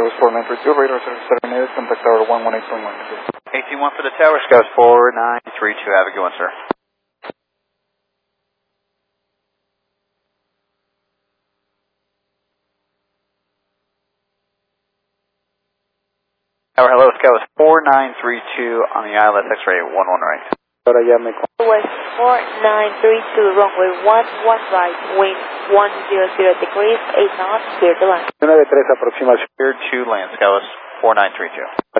Scouts 4932, radar service terminated, contact tower 118.1. 18-1 for the tower, Scouts 4932, have a good one, sir. Tower, hello, Scouts 4932 on the ILS X-ray 11 right. Ahora ya me... West 4932, runway 11 right, wind 100 degrees, 8 knots, clear to land. 9 de 3 aproximación. Clear to land, Scouts 4932.